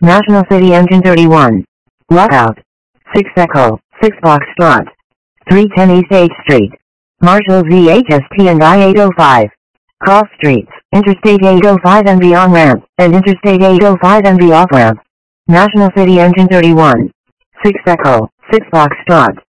National City Engine 31. Lockout. 6 Echo, 6 Foxtrot. 310 East 8th Street. Marshall VHST and I-805. Cross streets, Interstate 805 NV on-ramp, and Interstate 805 NV off-ramp. National City Engine 31. 6 Echo, 6 Foxtrot.